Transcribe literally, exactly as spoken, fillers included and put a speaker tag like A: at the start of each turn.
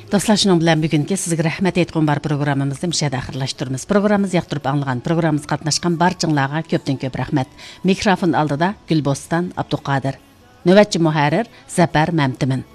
A: Dostlar, şunun bilan bugungi sizga rahmat aytgan bar programmamizni mishada axirlashtiramiz. Programmamiz yoqtirib anglagan, programmamiz qatnashgan barchanglarga ko'pdan ko'p rahmat. Mikrofon oldida Gulbostan Abduqodir. Navbatchi muharrir Zafar Mamtimin.